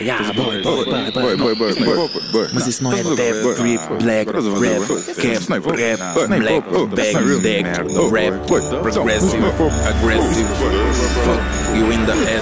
Mas isso não é death, grip, black, rap, cap, rap, black, bag, deck, rap, progressive, aggressive. Fuck you in the ass,